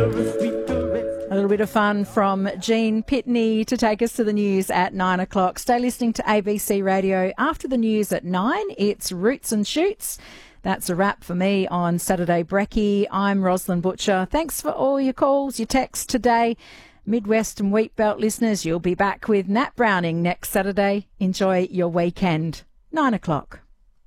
A little bit of fun from Jean Pitney to take us to the news at 9 o'clock. Stay listening to ABC Radio. After the news at 9, it's Roots and Shoots. That's a wrap for me on Saturday Brekkie. I'm Rosalind Butcher. Thanks for all your calls, your texts today. Midwest and Wheatbelt listeners, you'll be back with Nat Browning next Saturday. Enjoy your weekend. 9 o'clock.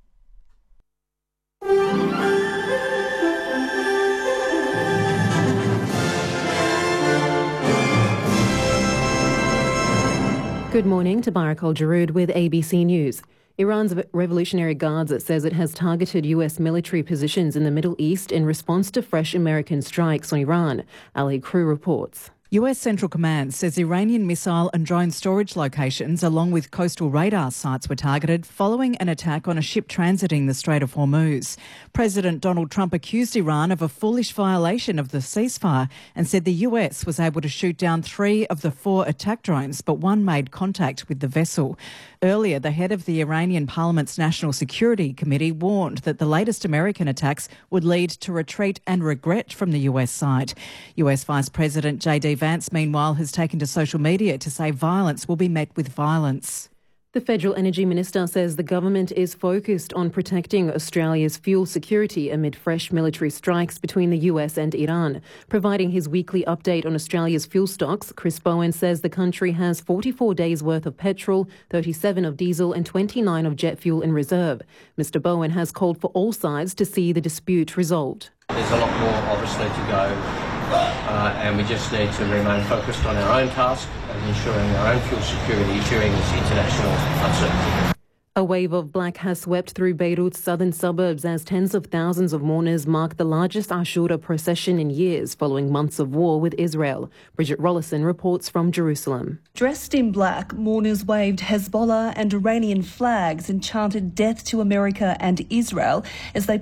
Good morning, Tabarak Al-Jarood with ABC News. Iran's Revolutionary Guards says it has targeted US military positions in the Middle East in response to fresh American strikes on Iran. Ali Crew reports. US Central Command says Iranian missile and drone storage locations along with coastal radar sites were targeted following an attack on a ship transiting the Strait of Hormuz. President Donald Trump accused Iran of a foolish violation of the ceasefire and said the US was able to shoot down 3 of the 4 attack drones, but one made contact with the vessel. Earlier, the head of the Iranian Parliament's National Security Committee warned that the latest American attacks would lead to retreat and regret from the US side. US Vice President J.D. Vance, meanwhile, has taken to social media to say violence will be met with violence. The Federal Energy Minister says the government is focused on protecting Australia's fuel security amid fresh military strikes between the US and Iran. Providing his weekly update on Australia's fuel stocks, Chris Bowen says the country has 44 days' worth of petrol, 37 of diesel and 29 of jet fuel in reserve. Mr Bowen has called for all sides to see the dispute resolved. There's a lot more, obviously, to go. And we just need to remain focused on our own task and ensuring our own fuel security during this international uncertainty. A wave of black has swept through Beirut's southern suburbs as tens of thousands of mourners mark the largest Ashura procession in years following months of war with Israel. Bridget Rollison reports from Jerusalem. Dressed in black, mourners waved Hezbollah and Iranian flags and chanted death to America and Israel as they